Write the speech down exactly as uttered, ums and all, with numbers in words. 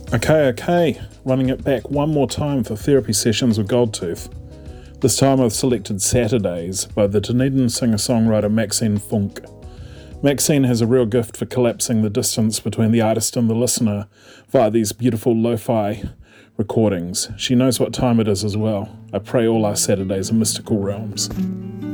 Okay, okay, running it back one more time for therapy sessions with Goldtooth. This time I've selected Saturdays by the Dunedin singer-songwriter Maxine Funk. Maxine has a real gift for collapsing the distance between the artist and the listener via these beautiful lo-fi recordings. She knows what time it is as well. I pray all our Saturdays are mystical realms.